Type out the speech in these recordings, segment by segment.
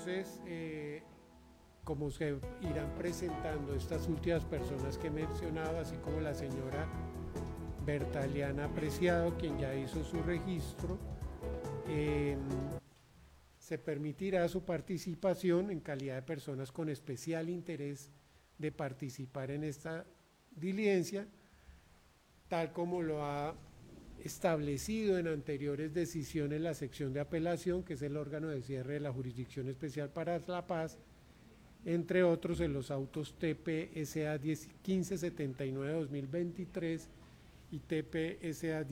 Entonces, como se irán presentando estas últimas personas que he mencionado, así como la señora Bertaliana Preciado, quien ya hizo su registro, se permitirá su participación en calidad de personas con especial interés de participar en esta diligencia, tal como lo ha establecido en anteriores decisiones la sección de apelación, que es el órgano de cierre de la Jurisdicción Especial para la Paz, entre otros en los autos TP-SA 1579-2023 y TP-SA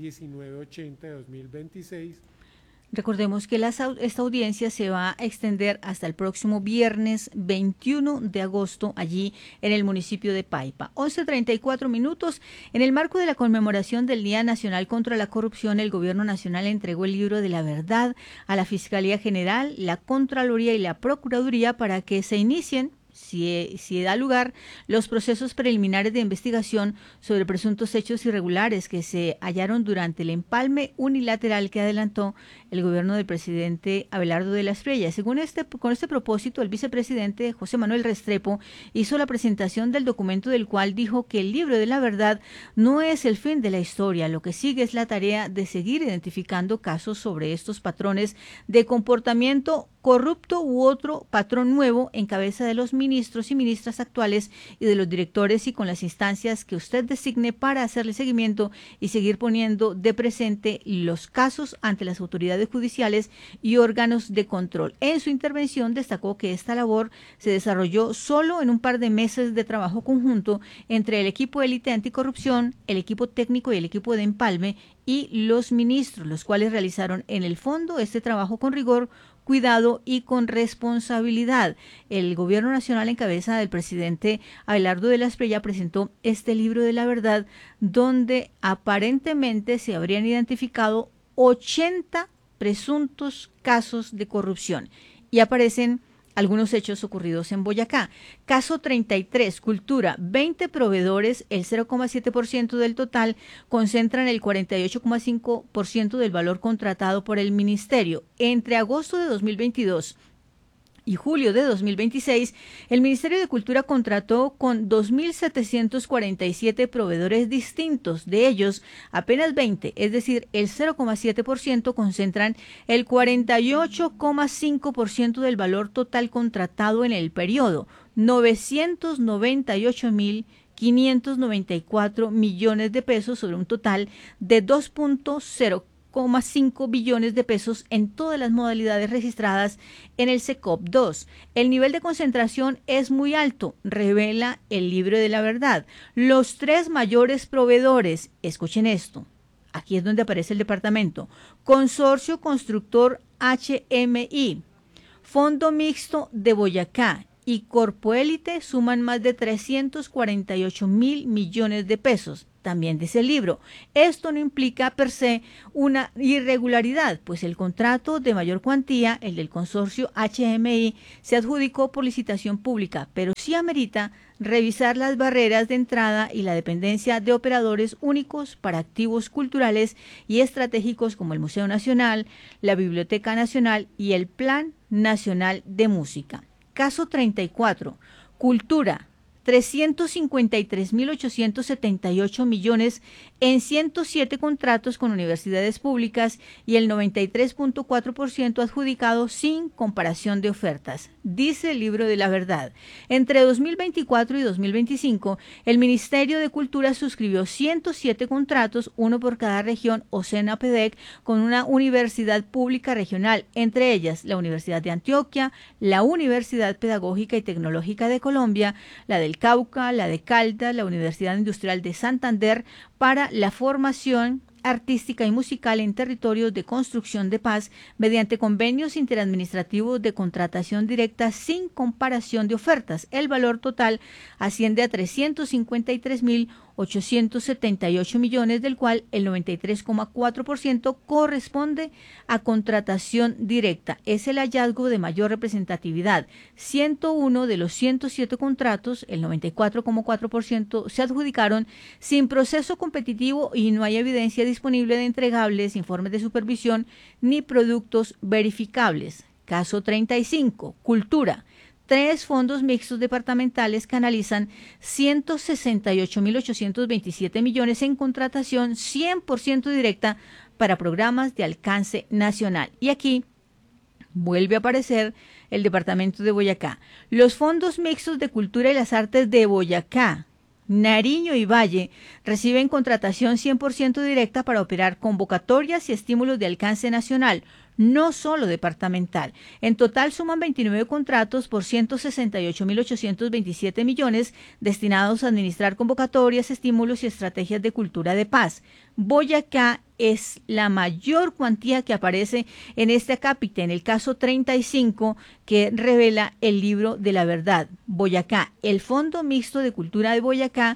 1980-2026. Recordemos que esta audiencia se va a extender hasta el próximo viernes 21 de agosto allí en el municipio de Paipa. 11:34. En el marco de la conmemoración del Día Nacional contra la Corrupción, el Gobierno Nacional entregó el libro de la verdad a la Fiscalía General, la Contraloría y la Procuraduría para que se inicien, si da lugar, los procesos preliminares de investigación sobre presuntos hechos irregulares que se hallaron durante el empalme unilateral que adelantó el gobierno del presidente Abelardo de la Espriella. Con este propósito, el vicepresidente José Manuel Restrepo hizo la presentación del documento, del cual dijo que el libro de la verdad no es el fin de la historia, lo que sigue es la tarea de seguir identificando casos sobre estos patrones de comportamiento corrupto u otro patrón nuevo en cabeza de los ministros y ministras actuales y de los directores, y con las instancias que usted designe para hacerle seguimiento y seguir poniendo de presente los casos ante las autoridades judiciales y órganos de control. En su intervención destacó que esta labor se desarrolló solo en un par de meses de trabajo conjunto entre el equipo élite anticorrupción, el equipo técnico y el equipo de empalme y los ministros, los cuales realizaron en el fondo este trabajo con rigor, cuidado y con responsabilidad. El gobierno nacional en cabeza del presidente Abelardo de la Espriella presentó este libro de la verdad, donde aparentemente se habrían identificado 80 presuntos casos de corrupción y aparecen algunos hechos ocurridos en Boyacá. Caso 33, Cultura, 20 proveedores, el 0,7% del total, concentran el 48,5% del valor contratado por el ministerio. Entre agosto de 2022 y julio de 2026, el Ministerio de Cultura contrató con 2.747 proveedores distintos. De ellos, apenas 20, es decir, el 0,7%, concentran el 48,5% del valor total contratado en el periodo, 998.594 millones de pesos sobre un total de 2,5 billones de pesos en todas las modalidades registradas en el SECOP 2. El nivel de concentración es muy alto, revela el libro de la verdad. Los 3 mayores proveedores, escuchen esto, aquí es donde aparece el departamento: Consorcio Constructor HMI, Fondo Mixto de Boyacá y Corpoélite, suman más de 348.000 millones de pesos. También dice el libro, esto no implica per se una irregularidad, pues el contrato de mayor cuantía, el del consorcio HMI, se adjudicó por licitación pública, pero sí amerita revisar las barreras de entrada y la dependencia de operadores únicos para activos culturales y estratégicos como el Museo Nacional, la Biblioteca Nacional y el Plan Nacional de Música. Caso 34, Cultura, 353.878 millones en 107 contratos con universidades públicas y el 93,4% adjudicado sin comparación de ofertas. Dice el libro de la verdad. Entre 2024 y 2025, el Ministerio de Cultura suscribió 107 contratos, uno por cada región o SENA-PEDEC, con una universidad pública regional, entre ellas la Universidad de Antioquia, la Universidad Pedagógica y Tecnológica de Colombia, la del Cauca, la de Caldas, la Universidad Industrial de Santander, para la formación artística y musical en territorios de construcción de paz mediante convenios interadministrativos de contratación directa sin comparación de ofertas. El valor total asciende a 353.878 millones, del cual el 93,4% corresponde a contratación directa. Es el hallazgo de mayor representatividad. 101 de los 107 contratos, el 94,4%, se adjudicaron sin proceso competitivo y no hay evidencia disponible de entregables, informes de supervisión ni productos verificables. Caso 35, Cultura. 3 fondos mixtos departamentales canalizan 168.827 millones en contratación 100% directa para programas de alcance nacional. Y aquí vuelve a aparecer el departamento de Boyacá. Los fondos mixtos de cultura y las artes de Boyacá, Nariño y Valle reciben contratación 100% directa para operar convocatorias y estímulos de alcance nacional, no solo departamental. En total suman 29 contratos por 168.827 millones destinados a administrar convocatorias, estímulos y estrategias de cultura de paz. Boyacá es la mayor cuantía que aparece en este acápite, en el caso 35, que revela el libro de la verdad. Boyacá, el Fondo Mixto de Cultura de Boyacá,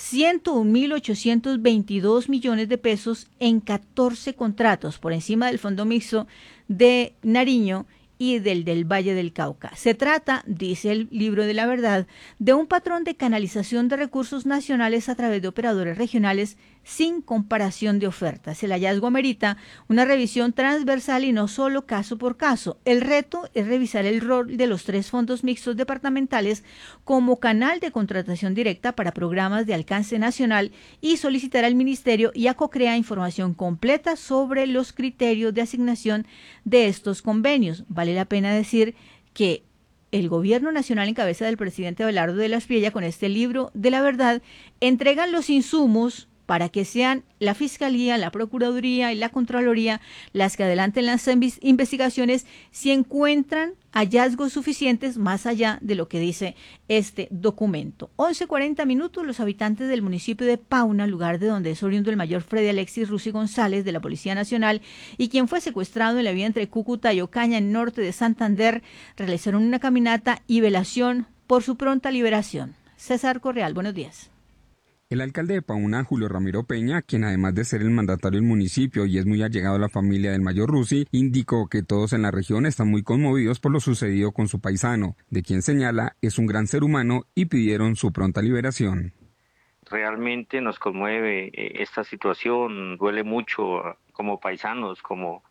101.822 millones de pesos en 14 contratos, por encima del Fondo Mixto de Nariño y del Valle del Cauca. Se trata, dice el libro de la verdad, de un patrón de canalización de recursos nacionales a través de operadores regionales sin comparación de ofertas. El hallazgo amerita una revisión transversal y no solo caso por caso. El reto es revisar el rol de los 3 fondos mixtos departamentales como canal de contratación directa para programas de alcance nacional y solicitar al Ministerio y a COCREA información completa sobre los criterios de asignación de estos convenios. Vale la pena decir que el gobierno nacional en cabeza del presidente Abelardo de la Espriella, con este libro de la verdad, entregan los insumos para que sean la Fiscalía, la Procuraduría y la Contraloría las que adelanten las investigaciones si encuentran hallazgos suficientes más allá de lo que dice este documento. 11:40 minutos, los habitantes del municipio de Pauna, lugar de donde es oriundo el mayor Freddy Alexis Rusi González de la Policía Nacional y quien fue secuestrado en la vía entre Cúcuta y Ocaña, en norte de Santander, realizaron una caminata y velación por su pronta liberación. César Correal, buenos días. El alcalde de Pauna, Julio Ramiro Peña, quien además de ser el mandatario del municipio y es muy allegado a la familia del mayor Rusi, indicó que todos en la región están muy conmovidos por lo sucedido con su paisano, de quien señala es un gran ser humano, y pidieron su pronta liberación. Realmente nos conmueve esta situación, duele mucho como paisanos, como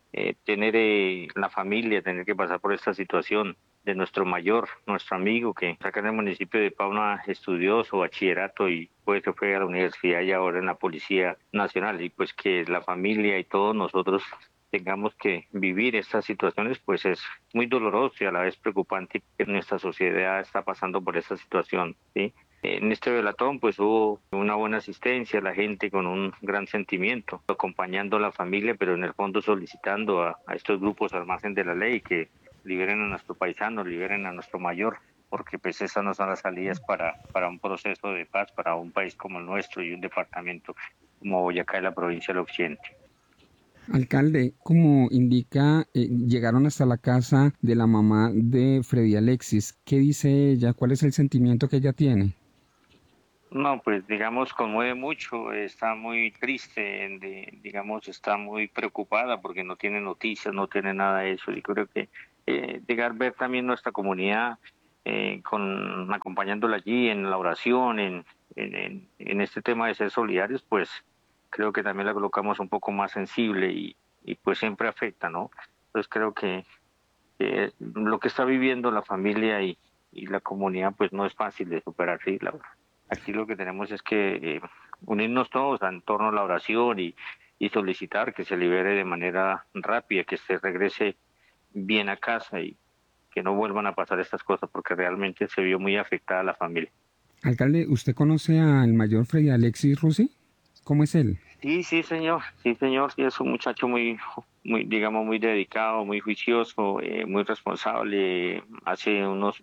tener la familia, tener que pasar por esta situación de nuestro mayor, nuestro amigo, que acá en el municipio de Pauna estudió su bachillerato y pues se fue a la universidad y ahora en la Policía Nacional, y pues que la familia y todos nosotros tengamos que vivir estas situaciones, pues es muy doloroso y a la vez preocupante que nuestra sociedad está pasando por esta situación, ¿sí? En este velatón pues hubo una buena asistencia, la gente con un gran sentimiento, acompañando a la familia, pero en el fondo solicitando a estos grupos al margen de la ley que liberen a nuestro paisano, liberen a nuestro mayor, porque pues esas no son las salidas para un proceso de paz, para un país como el nuestro y un departamento como Boyacá y la provincia del Occidente. Alcalde, como indica, llegaron hasta la casa de la mamá de Freddy Alexis. ¿Qué dice ella? ¿Cuál es el sentimiento que ella tiene? No, pues digamos conmueve mucho, está muy triste, digamos está muy preocupada porque no tiene noticias, no tiene nada de eso. Y creo que llegar a ver también nuestra comunidad acompañándola allí en la oración, en este tema de ser solidarios, pues creo que también la colocamos un poco más sensible y pues siempre afecta, ¿no? Entonces creo que lo que está viviendo la familia y la comunidad pues no es fácil de superar, sí, la verdad. Aquí lo que tenemos es que unirnos todos en torno a la oración y solicitar que se libere de manera rápida, que se regrese bien a casa y que no vuelvan a pasar estas cosas porque realmente se vio muy afectada la familia. Alcalde, ¿usted conoce al mayor Freddy Alexis Rusi? ¿Cómo es él? Sí, señor, sí, es un muchacho digamos, muy dedicado, muy juicioso, muy responsable. Hace unos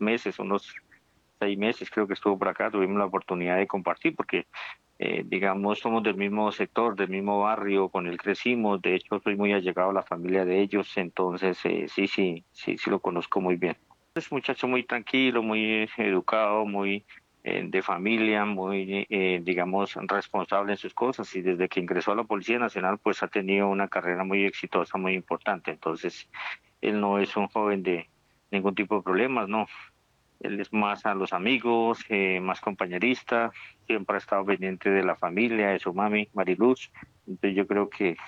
6 meses creo que estuvo por acá, tuvimos la oportunidad de compartir porque, digamos, somos del mismo sector, del mismo barrio, con él crecimos, de hecho soy muy allegado a la familia de ellos, entonces sí lo conozco muy bien. Es un muchacho muy tranquilo, muy educado, muy de familia, muy, digamos, responsable en sus cosas y desde que ingresó a la Policía Nacional pues ha tenido una carrera muy exitosa, muy importante, entonces él no es un joven de ningún tipo de problemas, no. Él es más a los amigos, más compañerista, siempre ha estado pendiente de la familia, de su mami, Mariluz. Entonces yo creo que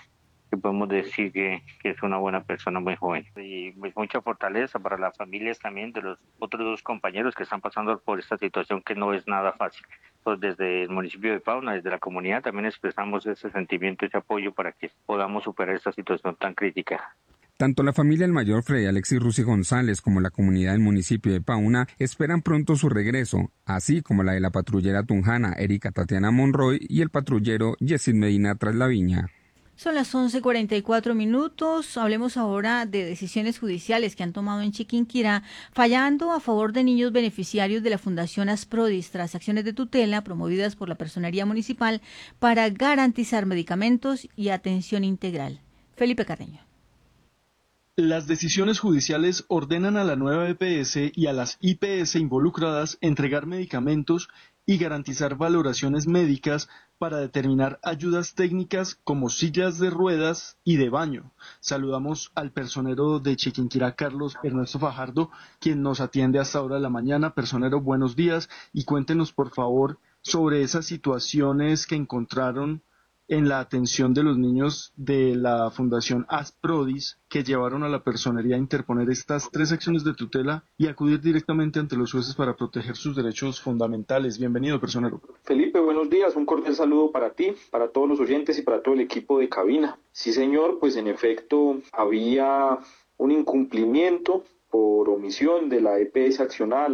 que podemos decir que es una buena persona, muy joven. Y pues mucha fortaleza para las familias también de los otros dos compañeros que están pasando por esta situación que no es nada fácil. Pues desde el municipio de Pauna, desde la comunidad, también expresamos ese sentimiento, ese apoyo para que podamos superar esta situación tan crítica. Tanto la familia del mayor Freddy Alexis Rusi González como la comunidad del municipio de Pauna esperan pronto su regreso, así como la de la patrullera tunjana Erika Tatiana Monroy y el patrullero Yesid Medina Traslaviña. Son las 11:44. Hablemos ahora de decisiones judiciales que han tomado en Chiquinquirá, fallando a favor de niños beneficiarios de la Fundación Asprodis tras acciones de tutela promovidas por la Personería Municipal para garantizar medicamentos y atención integral. Felipe Carreño. Las decisiones judiciales ordenan a la nueva EPS y a las IPS involucradas entregar medicamentos y garantizar valoraciones médicas para determinar ayudas técnicas como sillas de ruedas y de baño. Saludamos al personero de Chiquinquirá, Carlos Ernesto Fajardo, quien nos atiende hasta ahora de la mañana. Personero, buenos días y cuéntenos por favor sobre esas situaciones que encontraron en la atención de los niños de la Fundación Asprodis que llevaron a la personería a interponer estas 3 acciones de tutela y acudir directamente ante los jueces para proteger sus derechos fundamentales. Bienvenido, personero. Felipe, buenos días. Un cordial saludo para ti, para todos los oyentes y para todo el equipo de cabina. Sí, señor, pues en efecto había un incumplimiento por omisión de la EPS accionada,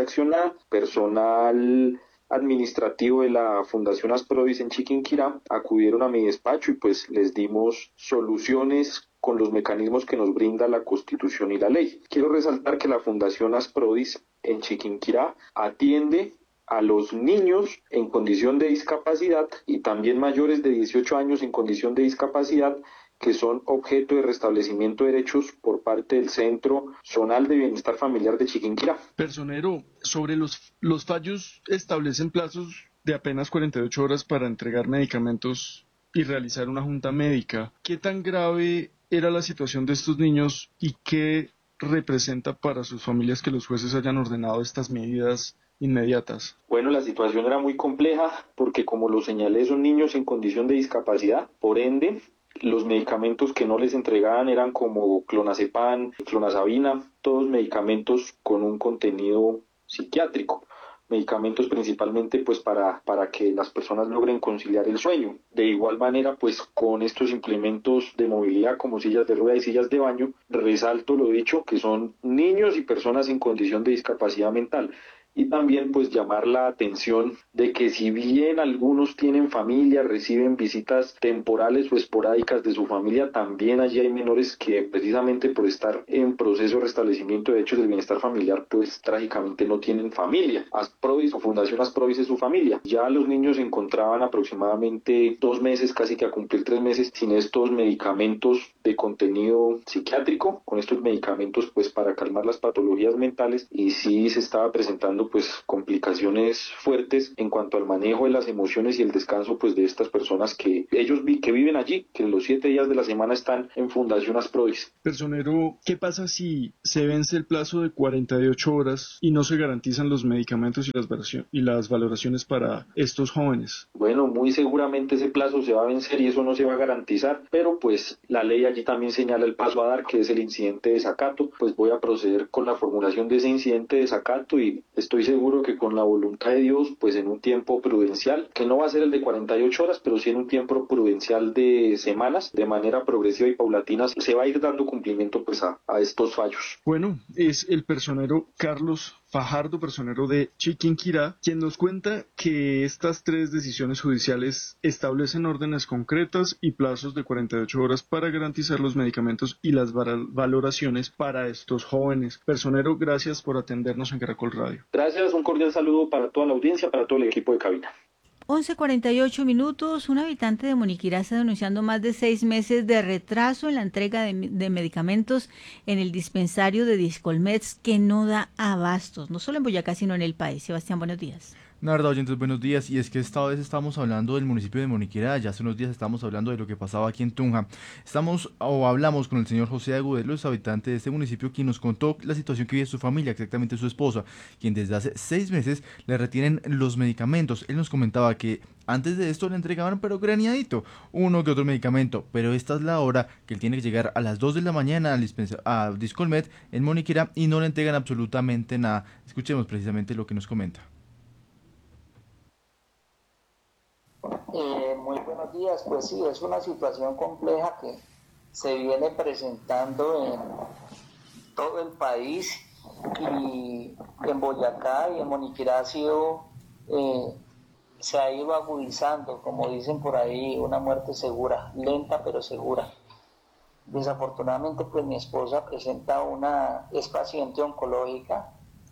personal administrativo de la Fundación Asprodis en Chiquinquirá acudieron a mi despacho y pues les dimos soluciones con los mecanismos que nos brinda la Constitución y la ley. Quiero resaltar que la Fundación Asprodis en Chiquinquirá atiende a los niños en condición de discapacidad y también mayores de 18 años en condición de discapacidad que son objeto de restablecimiento de derechos por parte del Centro Zonal de Bienestar Familiar de Chiquinquirá. Personero, sobre los fallos establecen plazos de apenas 48 horas para entregar medicamentos y realizar una junta médica. ¿Qué tan grave era la situación de estos niños y qué representa para sus familias que los jueces hayan ordenado estas medidas inmediatas? Bueno, la situación era muy compleja porque, como lo señalé, son niños en condición de discapacidad, por ende los medicamentos que no les entregaban eran como clonazepam, clonazepam, todos medicamentos con un contenido psiquiátrico, medicamentos principalmente pues para que las personas logren conciliar el sueño. De igual manera, pues con estos implementos de movilidad como sillas de rueda y sillas de baño, resalto lo dicho, que son niños y personas en condición de discapacidad mental. Y también pues llamar la atención de que si bien algunos tienen familia, reciben visitas temporales o esporádicas de su familia, también allí hay menores que precisamente por estar en proceso de restablecimiento de derechos del bienestar familiar, pues trágicamente no tienen familia. Asprodis o Fundación Asprodis es su familia. Ya los niños se encontraban aproximadamente 2 meses, casi que a cumplir 3 meses, sin estos medicamentos de contenido psiquiátrico, con estos medicamentos pues para calmar las patologías mentales, y sí se estaba presentando pues complicaciones fuertes en cuanto al manejo de las emociones y el descanso pues de estas personas que viven allí, que los 7 días de la semana están en Fundación Asprodis. Personero, ¿qué pasa si se vence el plazo de 48 horas y no se garantizan los medicamentos y las valoraciones para estos jóvenes? Bueno, muy seguramente ese plazo se va a vencer y eso no se va a garantizar, pero pues la ley allí también señala el paso a dar, que es el incidente de desacato. Pues voy a proceder con la formulación de ese incidente de desacato y estoy seguro que con la voluntad de Dios, pues en un tiempo prudencial, que no va a ser el de 48 horas, pero sí en un tiempo prudencial de semanas, de manera progresiva y paulatina, se va a ir dando cumplimiento pues a estos fallos. Bueno, es el personero Carlos Fajardo, personero de Chiquinquirá, quien nos cuenta que estas 3 decisiones judiciales establecen órdenes concretas y plazos de 48 horas para garantizar los medicamentos y las valoraciones para estos jóvenes. Personero, gracias por atendernos en Caracol Radio. Gracias, un cordial saludo para toda la audiencia, para todo el equipo de cabina. 11:48. Un habitante de Moniquirá está denunciando más de 6 meses de retraso en la entrega de medicamentos en el dispensario de Discolmeds que no da abastos, no solo en Boyacá, sino en el país. Sebastián, buenos días. La verdad, oyentes, buenos días. Y es que esta vez estamos hablando del municipio de Moniquirá. Ya hace unos días estamos hablando de lo que pasaba aquí en Tunja. Hablamos con el señor José Agudelo, es habitante de este municipio, quien nos contó la situación que vive su familia, exactamente su esposa, quien desde hace 6 meses le retienen los medicamentos. Él nos comentaba que antes de esto le entregaban, pero graneadito, uno que otro medicamento. Pero esta es la hora que él tiene que llegar a las 2 de la mañana a Discolmet en Moniquirá y no le entregan absolutamente nada. Escuchemos precisamente lo que nos comenta. Muy buenos días. Pues sí, es una situación compleja que se viene presentando en todo el país, y en Boyacá y en Moniquirá se ha ido agudizando, como dicen por ahí, una muerte segura, lenta pero segura. Desafortunadamente, pues mi esposa es paciente oncológica,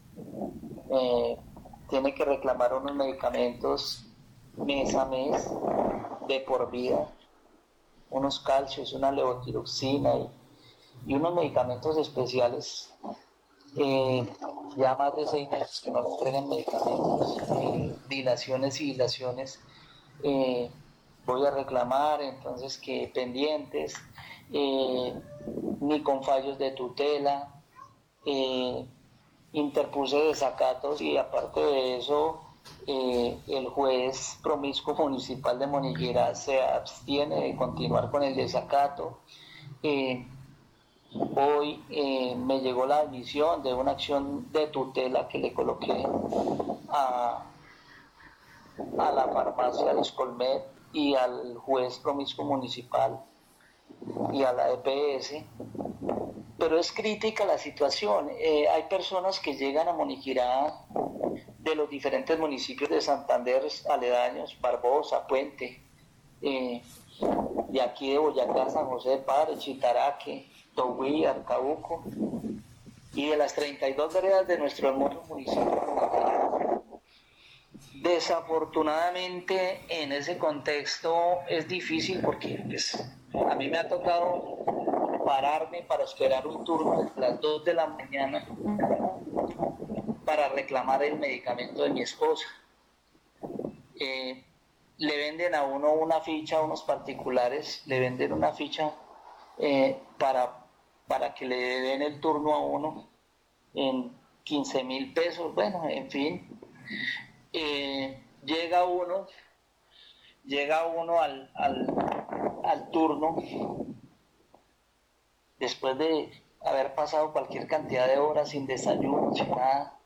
tiene que reclamar unos medicamentos mes a mes, de por vida, unos calcios, una levotiroxina y unos medicamentos especiales. Ya más de 6 meses que no le entregan medicamentos, dilaciones y dilaciones. Voy a reclamar, entonces, que pendientes, ni con fallos de tutela, interpuse desacatos, y aparte de eso, el juez promiscuo municipal de Moniquirá se abstiene de continuar con el desacato. Hoy me llegó la admisión de una acción de tutela que le coloqué a la farmacia Discolmet y al juez promiscuo municipal y a la EPS, pero es crítica la situación. Hay personas que llegan a Moniquirá de los diferentes municipios de Santander aledaños, Barbosa, Puente, de aquí de Boyacá, San José de Padre, Chitaraque, Togüí, Arcabuco, y de las 32 veredas de nuestro hermoso municipio de Moniquirá. Desafortunadamente, en ese contexto es difícil, porque pues, a mí me ha tocado pararme para esperar un turno a las 2 de la mañana para reclamar el medicamento de mi esposa. Le venden a uno una ficha, a unos particulares, le venden una ficha para que le den el turno a uno en 15,000 pesos, bueno, en fin. Llega uno al turno después de haber pasado cualquier cantidad de horas sin desayuno, sin nada.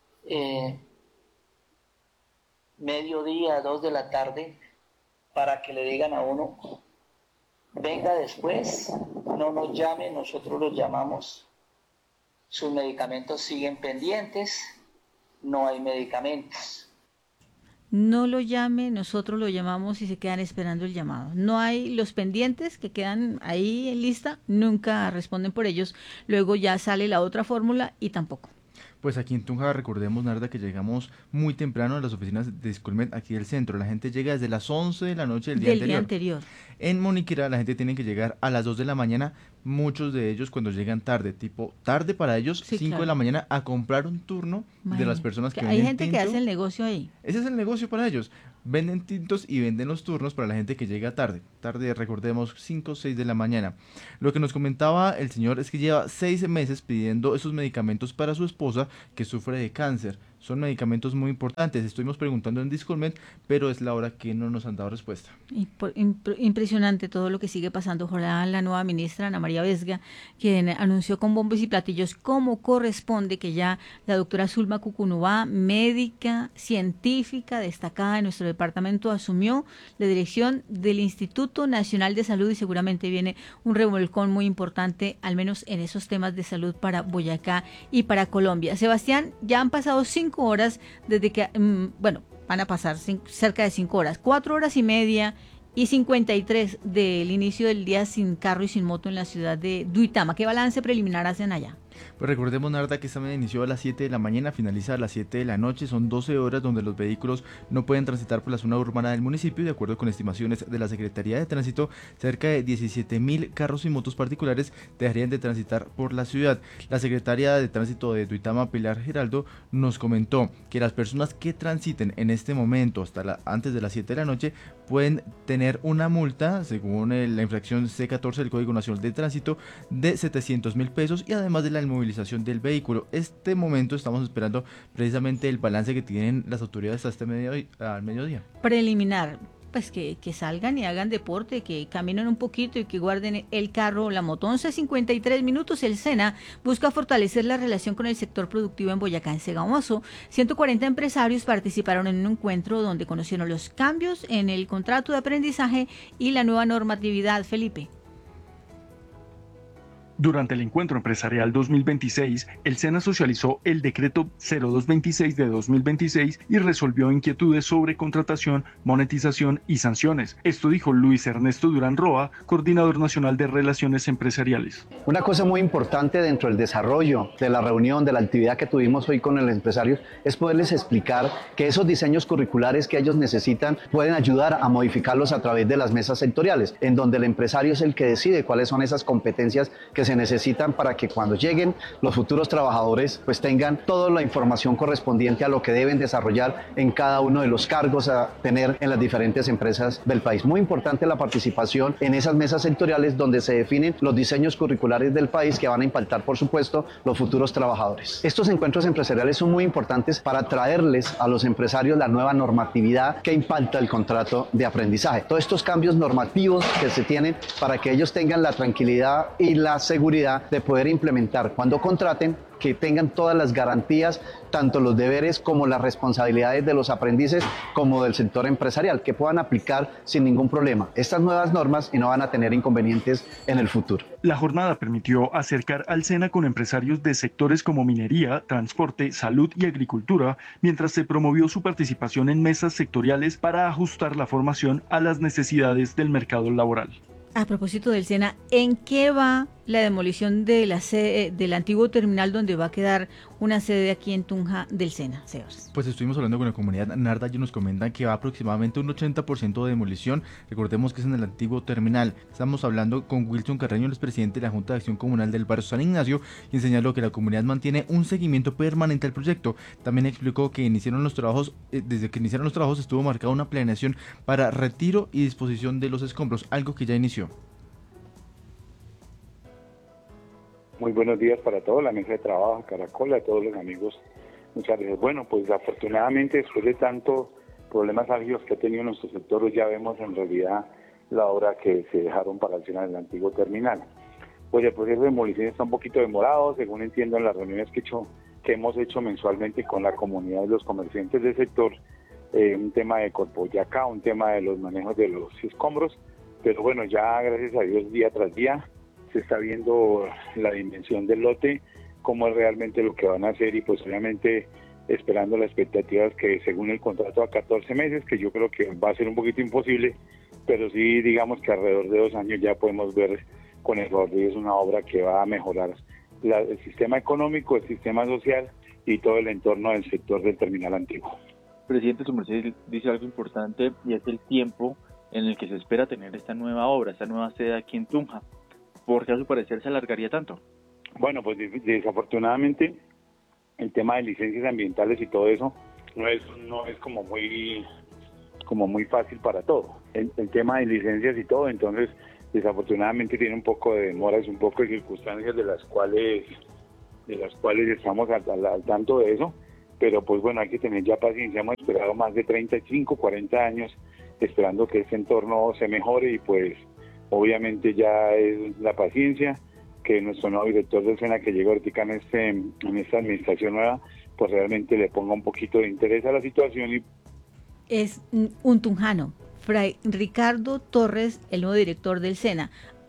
Mediodía, 2 de la tarde, para que le digan a uno: venga después, no nos llame, nosotros los llamamos, sus medicamentos siguen pendientes, no hay medicamentos. No lo llame, nosotros lo llamamos, y se quedan esperando el llamado. No hay los pendientes que quedan ahí en lista, nunca responden por ellos. Luego ya sale la otra fórmula y tampoco. Pues aquí en Tunja, recordemos, Narda, que llegamos muy temprano a las oficinas de Discolmet aquí del centro. La gente llega desde las 11 de la noche del día anterior. En Moniquirá la gente tiene que llegar a las 2 de la mañana, muchos de ellos cuando llegan tarde, tipo tarde para ellos, sí, 5 de la mañana, a comprar un turno de las personas que venden hay gente tinto. Que hace el negocio ahí. Ese es el negocio para ellos. Venden tintos y venden los turnos para la gente que llega tarde. Tarde, recordemos, 5 o 6 de la mañana. Lo que nos comentaba el señor es que lleva 6 meses pidiendo esos medicamentos para su esposa que sufre de cáncer. Son medicamentos muy importantes. Estuvimos preguntando en Discolmet, pero es la hora que no nos han dado respuesta. Impresionante todo lo que sigue pasando. Ojalá la nueva ministra, Ana María Vesga, quien anunció con bombos y platillos cómo corresponde que ya la doctora Zulma Cucunubá, médica, científica, destacada en nuestro departamento, asumió la dirección del Instituto Nacional de Salud, y seguramente viene un revolcón muy importante, al menos en esos temas de salud, para Boyacá y para Colombia. Sebastián, ya han pasado 5 horas desde que, van a pasar cerca de 5 horas, 4 horas y media y 53 del inicio del día sin carro y sin moto en la ciudad de Duitama. ¿Qué balance preliminar hacen allá? Pues recordemos, Narda, que esta mañana inició a las 7 de la mañana, finaliza a las 7 de la noche, son 12 horas donde los vehículos no pueden transitar por la zona urbana del municipio. De acuerdo con estimaciones de la Secretaría de Tránsito, cerca de 17.000 carros y motos particulares dejarían de transitar por la ciudad. La secretaria de Tránsito de Duitama, Pilar Giraldo, nos comentó que las personas que transiten en este momento antes de las 7 de la noche pueden tener una multa, según la infracción C14 del Código Nacional de Tránsito, de 700.000 pesos y además de la inmovilización del vehículo. Este momento estamos esperando precisamente el balance que tienen las autoridades hasta al mediodía. Preliminar, pues que salgan y hagan deporte, que caminen un poquito y que guarden el carro o la moto. 11:53 minutos. El SENA busca fortalecer la relación con el sector productivo en Boyacá. En Sogamoso, 140 empresarios participaron en un encuentro donde conocieron los cambios en el contrato de aprendizaje y la nueva normatividad. Felipe. Durante el Encuentro Empresarial 2026, el SENA socializó el decreto 0226 de 2026 y resolvió inquietudes sobre contratación, monetización y sanciones. Esto dijo Luis Ernesto Durán Roa, coordinador nacional de Relaciones Empresariales. Una cosa muy importante dentro del desarrollo de la reunión, de la actividad que tuvimos hoy con los empresarios, es poderles explicar que esos diseños curriculares que ellos necesitan pueden ayudar a modificarlos a través de las mesas sectoriales, en donde el empresario es el que decide cuáles son esas competencias que se necesitan para que cuando lleguen los futuros trabajadores pues tengan toda la información correspondiente a lo que deben desarrollar en cada uno de los cargos a tener en las diferentes empresas del país. Muy importante la participación en esas mesas sectoriales donde se definen los diseños curriculares del país que van a impactar, por supuesto, los futuros trabajadores. Estos encuentros empresariales son muy importantes para traerles a los empresarios la nueva normatividad que impacta el contrato de aprendizaje. Todos estos cambios normativos que se tienen para que ellos tengan la tranquilidad y la seguridad de poder implementar cuando contraten, que tengan todas las garantías, tanto los deberes como las responsabilidades de los aprendices como del sector empresarial, que puedan aplicar sin ningún problema estas nuevas normas y no van a tener inconvenientes en el futuro. La jornada permitió acercar al SENA con empresarios de sectores como minería, transporte, salud y agricultura, mientras se promovió su participación en mesas sectoriales para ajustar la formación a las necesidades del mercado laboral. A propósito del SENA, ¿en qué va la demolición de la sede del antiguo terminal donde va a quedar una sede aquí en Tunja del SENA, Sebas? Pues estuvimos hablando con la comunidad Narda y nos comentan que va aproximadamente un 80% de demolición. Recordemos que es en el antiguo terminal. Estamos hablando con Wilson Carreño, el presidente de la Junta de Acción Comunal del barrio San Ignacio, quien señaló que la comunidad mantiene un seguimiento permanente al proyecto. También explicó que desde que iniciaron los trabajos estuvo marcada una planeación para retiro y disposición de los escombros, algo que ya inició. Muy buenos días para todos, la mesa de trabajo, Caracol, a todos los amigos. Muchas gracias. Bueno, pues afortunadamente después de tantos problemas álgidos que ha tenido nuestro sector, ya vemos en realidad la obra que se dejaron para accionar en el antiguo terminal. Pues el proceso de demolición está un poquito demorado, según entiendo en las reuniones que hemos hecho mensualmente con la comunidad de los comerciantes del sector, un tema de Corpoyacá, un tema de los manejos de los escombros, pero bueno, ya gracias a Dios día tras día se está viendo la dimensión del lote, cómo es realmente lo que van a hacer y pues obviamente esperando las expectativas que según el contrato a 14 meses, que yo creo que va a ser un poquito imposible, pero sí digamos que alrededor de 2 años ya podemos ver con el favor de Dios una obra que va a mejorar el sistema económico, el sistema social y todo el entorno del sector del terminal antiguo. Presidente, su merced dice algo importante y es el tiempo en el que se espera tener esta nueva obra, esta nueva sede aquí en Tunja. ¿Por qué a su parecer se alargaría tanto? Bueno, pues desafortunadamente el tema de licencias ambientales y todo eso no es como muy fácil para todo. El tema de licencias y todo, entonces desafortunadamente tiene un poco de demoras, un poco de circunstancias de las cuales estamos al tanto de eso, pero pues bueno, hay que tener ya paciencia. Hemos esperado más de 35, 40 años esperando que este entorno se mejore y pues obviamente ya es la paciencia que nuestro nuevo director del SENA que llega ahorita en esta administración nueva, pues realmente le ponga un poquito de interés a la situación. Es un tunjano, Fray Ricardo Torres, el nuevo director del SENA.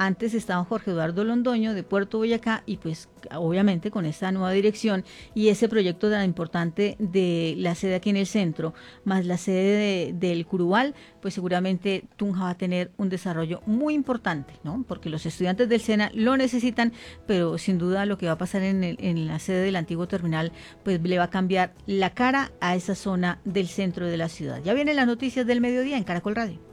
Antes estaba Jorge Eduardo Londoño de Puerto Boyacá y pues obviamente con esta nueva dirección y ese proyecto tan importante de la sede aquí en el centro, más la sede del Curubal, pues seguramente Tunja va a tener un desarrollo muy importante, ¿no? Porque los estudiantes del SENA lo necesitan, pero sin duda lo que va a pasar en la sede del antiguo terminal, pues le va a cambiar la cara a esa zona del centro de la ciudad. Ya vienen las noticias del mediodía en Caracol Radio.